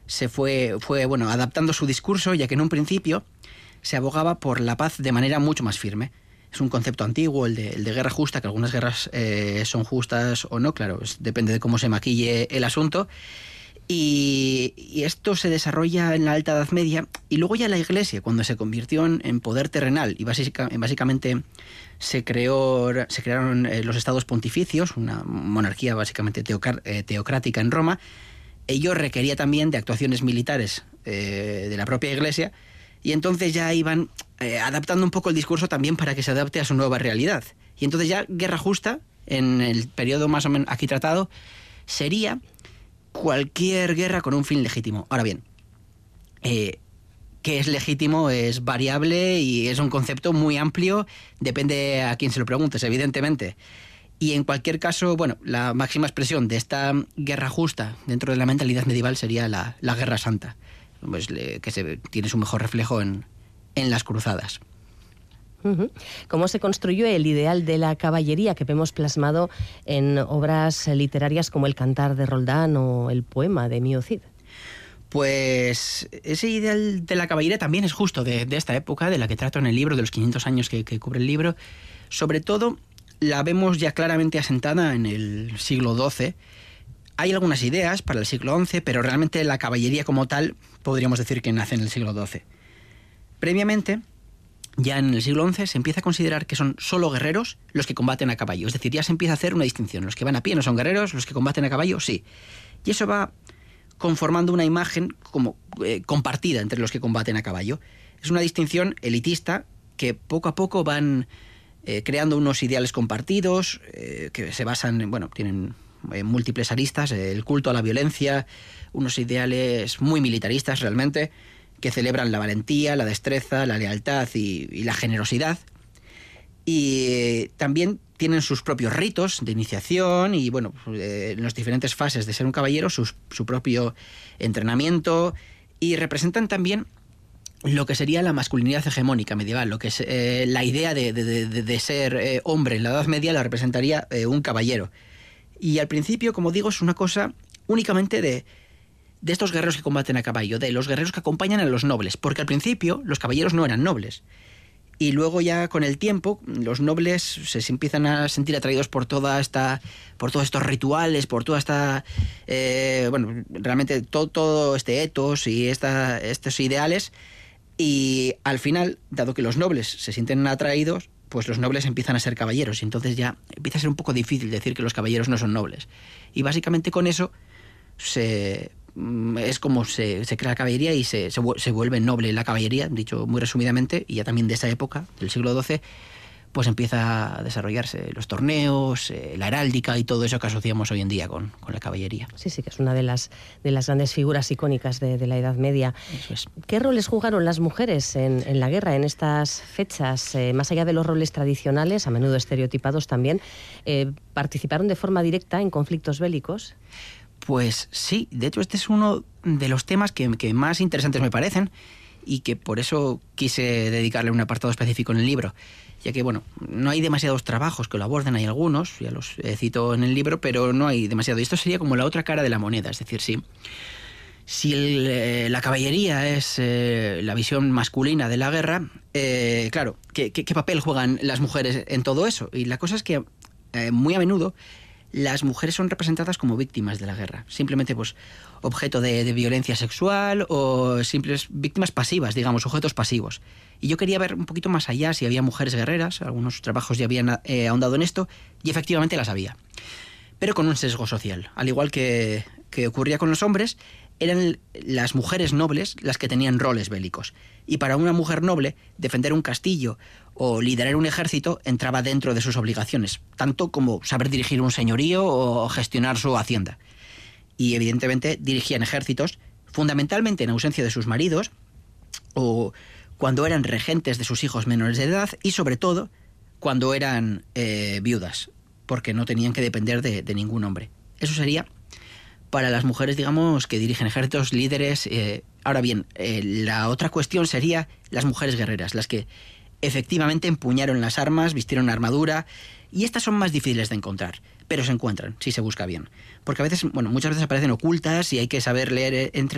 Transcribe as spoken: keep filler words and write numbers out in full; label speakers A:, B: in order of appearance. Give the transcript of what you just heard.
A: se fue, fue bueno, adaptando su discurso, ya que en un principio se abogaba por la paz de manera mucho más firme. Es un concepto antiguo, el de, el de guerra justa, que algunas guerras eh, son justas o no, claro, es, depende de cómo se maquille el asunto. Y, y esto se desarrolla en la Alta Edad Media, y luego ya la Iglesia, cuando se convirtió en, en poder terrenal, y básica, básicamente se, creó, se crearon eh, los estados pontificios, una monarquía básicamente teocar, eh, teocrática en Roma. Ello requería también de actuaciones militares eh, de la propia Iglesia, y entonces ya iban eh, adaptando un poco el discurso también para que se adapte a su nueva realidad. Y entonces ya guerra justa, en el periodo más o menos aquí tratado, sería cualquier guerra con un fin legítimo. Ahora bien, eh, ¿qué es legítimo? Es variable y es un concepto muy amplio, depende a quién se lo preguntes, evidentemente. Y en cualquier caso, bueno, la máxima expresión de esta guerra justa dentro de la mentalidad medieval sería la, la Guerra Santa, pues, le, que se, tiene su mejor reflejo en, en las cruzadas.
B: Uh-huh. ¿Cómo se construyó el ideal de la caballería que vemos plasmado en obras literarias como El Cantar de Roldán o el poema de Mío Cid?
A: Pues ese ideal de la caballería también es justo de, de esta época, de la que trato en el libro, de los quinientos años que, que cubre el libro. Sobre todo la vemos ya claramente asentada en el siglo doce. Hay algunas ideas para el siglo once, pero realmente la caballería como tal podríamos decir que nace en el siglo doce. Previamente, ya en el siglo once se empieza a considerar que son solo guerreros los que combaten a caballo. Es decir, ya se empieza a hacer una distinción. Los que van a pie no son guerreros, los que combaten a caballo sí. Y eso va conformando una imagen como eh, compartida entre los que combaten a caballo. Es una distinción elitista que poco a poco van eh, creando unos ideales compartidos eh, que se basan en, bueno, tienen eh, múltiples aristas, eh, el culto a la violencia, unos ideales muy militaristas realmente, que celebran la valentía, la destreza, la lealtad y, y la generosidad. Y eh, también tienen sus propios ritos de iniciación y, bueno, eh, en las diferentes fases de ser un caballero, sus, su propio entrenamiento, y representan también lo que sería la masculinidad hegemónica medieval, lo que es eh, la idea de, de, de, de ser eh, hombre en la Edad Media la representaría eh, un caballero. Y al principio, como digo, es una cosa únicamente de, de estos guerreros que combaten a caballo, de los guerreros que acompañan a los nobles, porque al principio los caballeros no eran nobles. Y luego ya con el tiempo los nobles se empiezan a sentir atraídos por toda esta, por todos estos rituales, por toda esta, eh, bueno, realmente todo, todo este etos y esta, estos ideales. Y al final, dado que los nobles se sienten atraídos, pues los nobles empiezan a ser caballeros. Y entonces ya empieza a ser un poco difícil decir que los caballeros no son nobles. Y básicamente con eso se... es como se, se crea la caballería y se, se, se vuelve noble la caballería, dicho muy resumidamente, y ya también de esa época, del siglo doce, pues empieza a desarrollarse los torneos, eh, la heráldica y todo eso que asociamos hoy en día con, con la caballería.
B: Sí, sí, que es una de las, de las grandes figuras icónicas de, de la Edad Media.
A: Eso es.
B: ¿Qué roles jugaron las mujeres en, en la guerra, en estas fechas? Eh, más allá de los roles tradicionales, a menudo estereotipados también, eh, ¿participaron de forma directa en conflictos bélicos?
A: Pues sí, de hecho este es uno de los temas que, que más interesantes me parecen y que por eso quise dedicarle un apartado específico en el libro, ya que, bueno, no hay demasiados trabajos que lo aborden, hay algunos, ya los eh, cito en el libro, pero no hay demasiado. Y esto sería como la otra cara de la moneda, es decir, si, si el, eh, la caballería es eh, la visión masculina de la guerra, eh, claro, ¿qué, qué, ¿qué papel juegan las mujeres en todo eso? Y la cosa es que eh, muy a menudo las mujeres son representadas como víctimas de la guerra, simplemente pues objeto de, de violencia sexual o simples víctimas pasivas, digamos, sujetos pasivos. Y yo quería ver un poquito más allá si había mujeres guerreras, algunos trabajos ya habían eh, ahondado en esto, y efectivamente las había, pero con un sesgo social. Al igual que, que ocurría con los hombres, eran las mujeres nobles las que tenían roles bélicos. Y para una mujer noble, defender un castillo o liderar un ejército entraba dentro de sus obligaciones, tanto como saber dirigir un señorío o gestionar su hacienda. Y evidentemente dirigían ejércitos, fundamentalmente en ausencia de sus maridos, o cuando eran regentes de sus hijos menores de edad, y sobre todo cuando eran eh, viudas, porque no tenían que depender de, de ningún hombre. Eso sería para las mujeres, digamos, que dirigen ejércitos, líderes. Eh, ahora bien, eh, la otra cuestión sería las mujeres guerreras, las que efectivamente empuñaron las armas, vistieron armadura, y estas son más difíciles de encontrar, pero se encuentran, si se busca bien. Porque a veces, bueno, muchas veces aparecen ocultas y hay que saber leer entre